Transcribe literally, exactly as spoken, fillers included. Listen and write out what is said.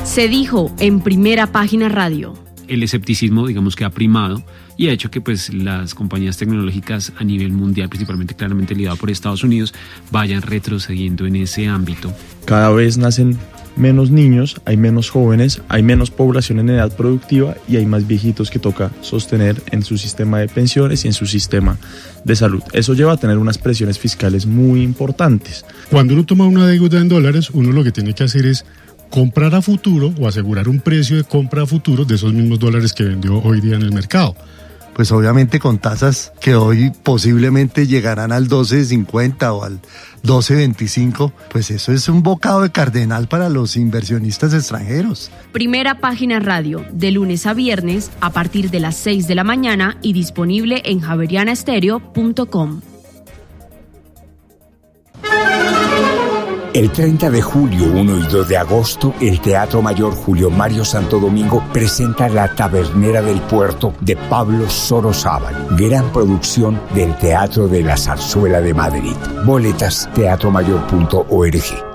Se dijo en Primera Página Radio. El escepticismo, digamos que ha primado y ha hecho que pues las compañías tecnológicas a nivel mundial, principalmente claramente liderado por Estados Unidos, vayan retrocediendo en ese ámbito. Cada vez nacen menos niños, hay menos jóvenes, hay menos población en edad productiva y hay más viejitos que toca sostener en su sistema de pensiones y en su sistema de salud. Eso lleva a tener unas presiones fiscales muy importantes. Cuando uno toma una deuda en dólares, uno lo que tiene que hacer es comprar a futuro o asegurar un precio de compra a futuro de esos mismos dólares que vendió hoy día en el mercado. Pues obviamente con tasas que hoy posiblemente llegarán al doce cincuenta o al doce veinticinco, pues eso es un bocado de cardenal para los inversionistas extranjeros. Primera Página Radio, de lunes a viernes a partir de las seis de la mañana y disponible en javeriana estéreo punto com. El treinta de julio, uno y dos de agosto, el Teatro Mayor Julio Mario Santo Domingo presenta La Tabernera del Puerto de Pablo Sorozábal, gran producción del Teatro de la Zarzuela de Madrid. Boletas teatro mayor punto org.